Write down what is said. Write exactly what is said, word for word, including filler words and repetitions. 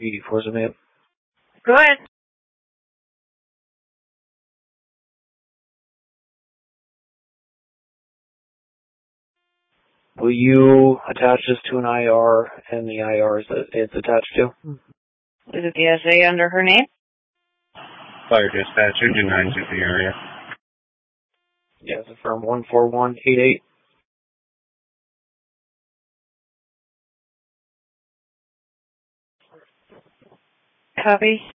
three eighty-four, so ma'am. Go ahead. Will you attach this to an I R and the I R is that it's attached to? Is it the S A under her name? Fire dispatch, engine nine is the area. Yeah, it's from one four one eight eight. Copy.